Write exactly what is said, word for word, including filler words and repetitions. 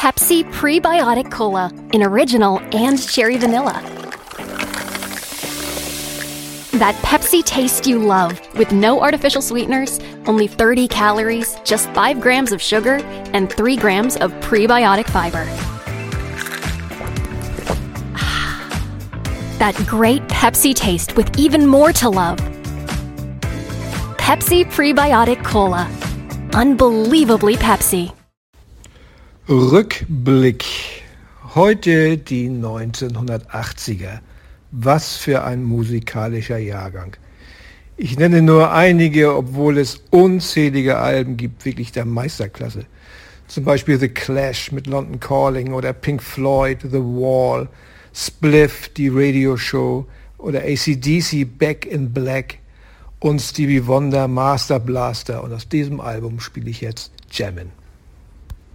Pepsi Prebiotic Cola in original and cherry vanilla. That Pepsi taste you love with no artificial sweeteners, only thirty calories, just five grams of sugar, and three grams of prebiotic fiber. That great Pepsi taste with even more to love. Pepsi Prebiotic Cola. Unbelievably Pepsi. Rückblick. Heute die neunzehnhundertachtziger. Was für ein musikalischer Jahrgang. Ich nenne nur einige, obwohl es unzählige Alben gibt, wirklich der Meisterklasse. Zum Beispiel The Clash mit London Calling oder Pink Floyd, The Wall, Spliff, die Radio-Show oder A C D C, Back in Black und Stevie Wonder, Master Blaster. Und aus diesem Album spiele ich jetzt Jammin'.